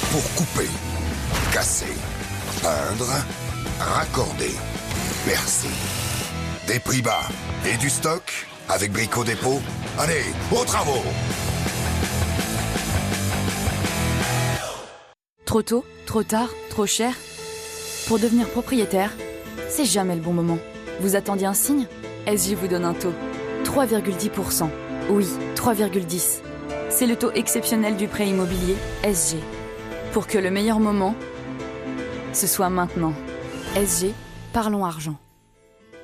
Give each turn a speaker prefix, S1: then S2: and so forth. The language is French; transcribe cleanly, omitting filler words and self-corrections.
S1: Pour couper, casser, peindre, raccorder, percer. Des prix bas et du stock avec Brico Dépôt. Allez, aux travaux!
S2: Trop tôt, trop tard, trop cher. Pour devenir propriétaire, c'est jamais le bon moment. Vous attendiez un signe? SG vous donne un taux. 3,10%. Oui, 3,10. C'est le taux exceptionnel du prêt immobilier SG. Pour que le meilleur moment, ce soit maintenant. SG, parlons argent.